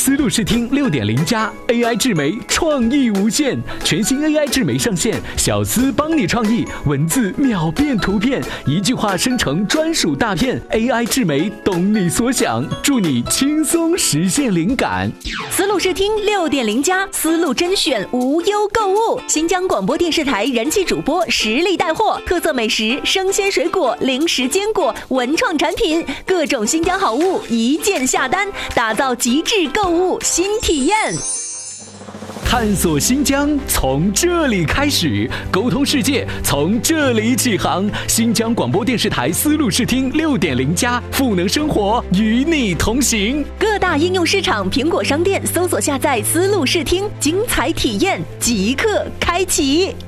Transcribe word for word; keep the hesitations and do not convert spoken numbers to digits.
思路视听 六点零 加 A I 智媒创意无限，全新 A I 智媒上线，小思帮你创意，文字秒变图片，一句话生成专属大片 ，A I 智媒懂你所想，助你轻松实现灵感。 思路视听 六点零 加，思路甄选无忧购物，新疆广播电视台人气主播实力带货，特色美食、生鲜水果、零食坚果、文创产品，各种新疆好物一键下单，打造极致购物新体验。 探索新疆从这里开始，沟通世界从这里起航。新疆广播电视台思路视听 六点零 加，赋能生活，与你同行。 各大应用市场、苹果商店搜索下载思路视听，精彩体验即刻开启。